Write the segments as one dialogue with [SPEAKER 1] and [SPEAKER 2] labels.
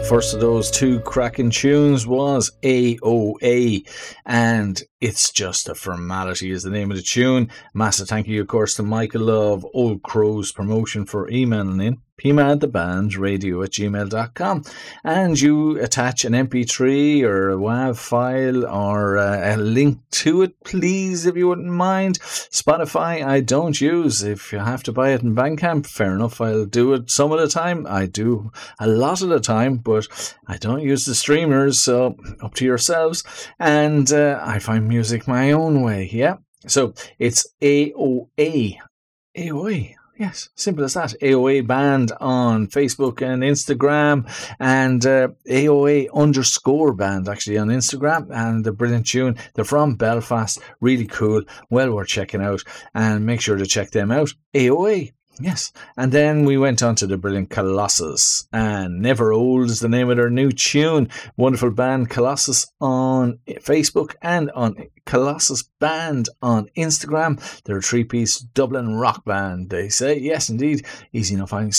[SPEAKER 1] first of those two cracking tunes was AOA, and It's Just a Formality is the name of the tune. Massive thank you, of course, to Michael of Old Crow's Promotion for emailing in. pmadthebandradio@gmail.com, and you attach an MP3 or a WAV file or a link to it, please, if you wouldn't mind. Spotify I don't use. If you have to buy it in Bandcamp, fair enough, I'll do it some of the time. I do a lot of the time, but I don't use the streamers, so up to yourselves. And I find music my own way, yeah. So it's AOA. AOA. Yes, simple as that. AOA Band on Facebook and Instagram, and AOA_band actually on Instagram, and a brilliant tune. They're from Belfast, really cool, well worth checking out, and make sure to check them out. AOA. Yes, and then we went on to the brilliant Colossus, and Never Old is the name of their new tune. Wonderful band, Colossus on Facebook and on Colossus Band on Instagram. They're a three-piece Dublin rock band, they say. Yes, indeed. Easy enough finding.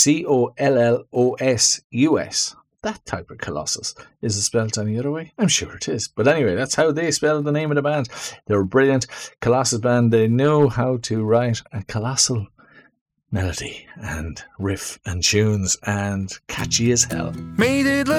[SPEAKER 1] COLLOSUS. That type of Colossus. Is it spelled any other way? I'm sure it is. But anyway, that's how they spell the name of the band. They're a brilliant Colossus band. They know how to write a colossal melody and riff and tunes, and catchy as hell.
[SPEAKER 2] Made it look